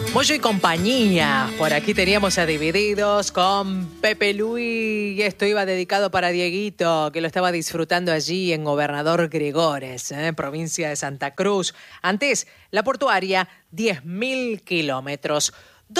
Moyo y compañía. Por aquí teníamos a Divididos con Pepe Luis. Y esto iba dedicado para Dieguito, que lo estaba disfrutando allí en Gobernador Gregores, provincia de Santa Cruz. Antes, la portuaria, 10.000 kilómetros.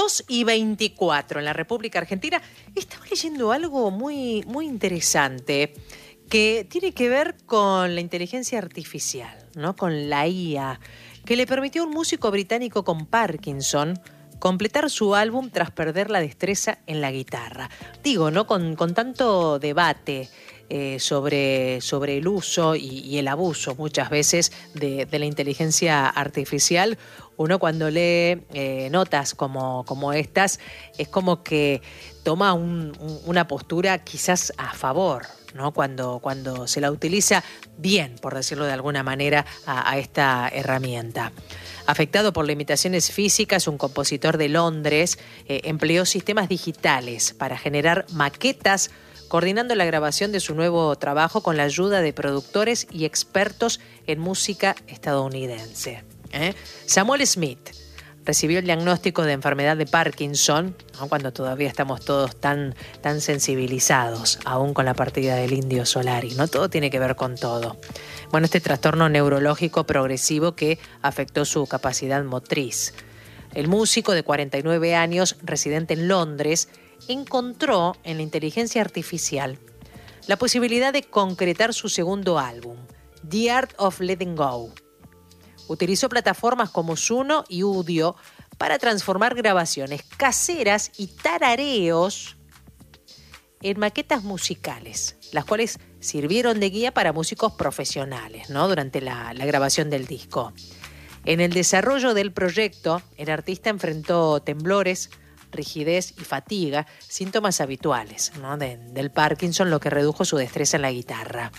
2:24 en la República Argentina. Estaba leyendo algo muy, muy interesante que tiene que ver con la inteligencia artificial, ¿no? Con la IA, que le permitió a un músico británico con Parkinson completar su álbum tras perder la destreza en la guitarra. Digo, ¿no? Con tanto debate sobre el uso y el abuso muchas veces de la inteligencia artificial, uno cuando lee notas como estas, es como que toma una postura quizás a favor, ¿no? Cuando se la utiliza bien, por decirlo de alguna manera, a esta herramienta. Afectado por limitaciones físicas, un compositor de Londres empleó sistemas digitales para generar maquetas, coordinando la grabación de su nuevo trabajo con la ayuda de productores y expertos en música estadounidense. Samuel Smith recibió el diagnóstico de enfermedad de Parkinson, ¿no? Cuando todavía estamos todos tan sensibilizados, aún con la partida del Indio Solari, ¿no? Todo tiene que ver con todo. Bueno, este trastorno neurológico progresivo que afectó su capacidad motriz. El músico de 49 años, residente en Londres, encontró en la inteligencia artificial la posibilidad de concretar su segundo álbum, The Art of Letting Go. Utilizó plataformas como Suno y Udio para transformar grabaciones caseras y tarareos en maquetas musicales, las cuales sirvieron de guía para músicos profesionales, ¿no? Durante la grabación del disco. En el desarrollo del proyecto, el artista enfrentó temblores, rigidez y fatiga, síntomas habituales, ¿no? del Parkinson, lo que redujo su destreza en la guitarra.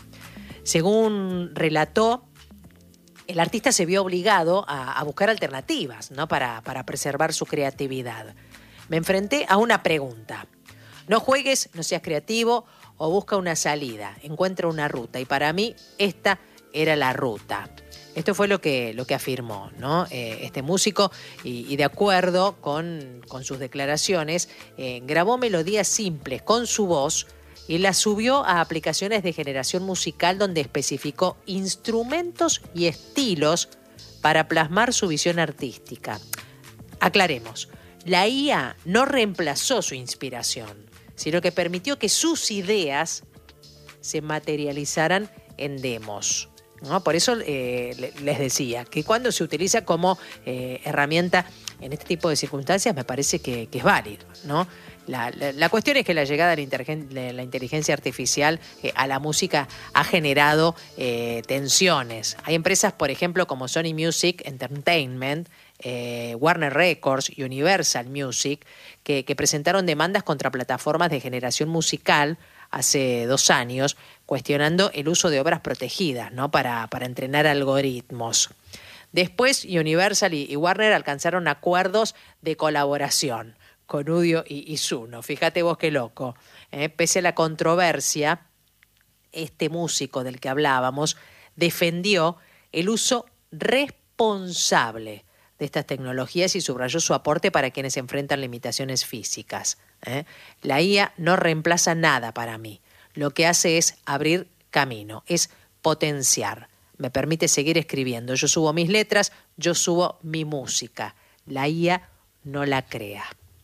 Según relató, el artista se vio obligado a buscar alternativas, ¿no? para preservar su creatividad. Me enfrenté a una pregunta. No juegues, no seas creativo o busca una salida, encuentra una ruta. Y para mí esta era la ruta. Esto fue lo que afirmó, ¿no? Este músico, y de acuerdo con sus declaraciones, grabó melodías simples con su voz y las subió a aplicaciones de generación musical donde especificó instrumentos y estilos para plasmar su visión artística. Aclaremos, la IA no reemplazó su inspiración, sino que permitió que sus ideas se materializaran en demos, ¿no? Por eso les decía que cuando se utiliza como herramienta en este tipo de circunstancias me parece que es válido, ¿no? La cuestión es que la llegada de la inteligencia artificial a la música ha generado tensiones. Hay empresas, por ejemplo, como Sony Music Entertainment, Warner Records y Universal Music, que presentaron demandas contra plataformas de generación musical hace 2 años, cuestionando el uso de obras protegidas, ¿no? para entrenar algoritmos. Después, Universal y Warner alcanzaron acuerdos de colaboración con Udio y Suno. Fíjate vos qué loco. Pese a la controversia, este músico del que hablábamos defendió el uso responsable de estas tecnologías y subrayó su aporte para quienes enfrentan limitaciones físicas. La IA no reemplaza nada para mí. Lo que hace es abrir camino, es potenciar. Me permite seguir escribiendo. Yo subo mis letras, yo subo mi música. La IA no la crea.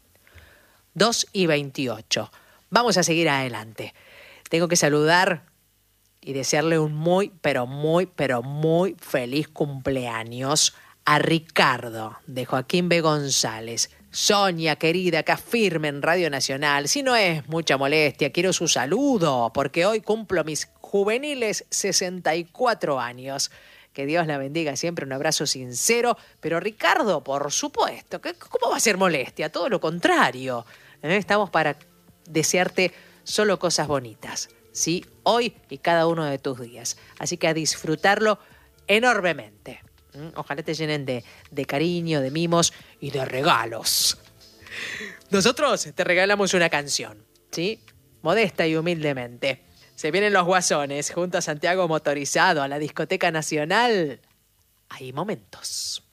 2:28. Vamos a seguir adelante. Tengo que saludar y desearle un muy, pero muy, pero muy feliz cumpleaños a Ricardo, de Joaquín B. González. Sonia, querida, acá firme en Radio Nacional. Si no es mucha molestia, quiero su saludo, porque hoy cumplo mis juveniles 64 años. Que Dios la bendiga siempre, un abrazo sincero. Pero Ricardo, por supuesto, ¿cómo va a ser molestia? Todo lo contrario. Estamos para desearte solo cosas bonitas, ¿sí? Hoy y cada uno de tus días. Así que a disfrutarlo enormemente. Ojalá te llenen de cariño, de mimos y de regalos. Nosotros te regalamos una canción, ¿sí? Modesta y humildemente. Se vienen los Guasones junto a Santiago Motorizado a la Discoteca Nacional. Hay momentos.